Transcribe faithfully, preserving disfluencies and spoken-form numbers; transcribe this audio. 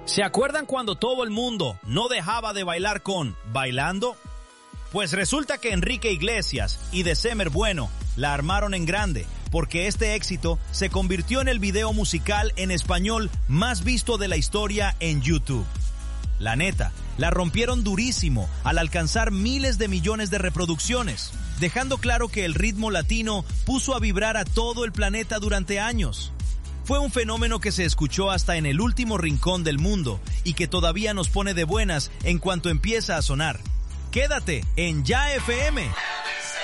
¿Se acuerdan cuando todo el mundo no dejaba de bailar con Bailando? Pues resulta que Enrique Iglesias y December Bueno la armaron en grande, porque este éxito se convirtió en el video musical en español más visto de la historia en YouTube. La neta, la rompieron durísimo al alcanzar miles de millones de reproducciones, dejando claro que el ritmo latino puso a vibrar a todo el planeta durante años. Fue un fenómeno que se escuchó hasta en el último rincón del mundo y que todavía nos pone de buenas en cuanto empieza a sonar. Quédate en Ya F M.